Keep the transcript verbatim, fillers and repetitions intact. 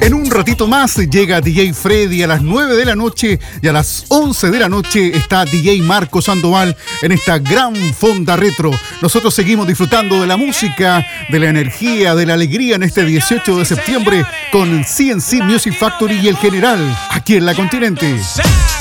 En un ratito más llega D J Freddy a las nueve de la noche y a las once de la noche está D J Marco Sandoval en esta gran fonda retro. Nosotros seguimos disfrutando de la música, de la energía, de la alegría en este dieciocho de septiembre con C N C Music Factory y El General aquí en La Continente.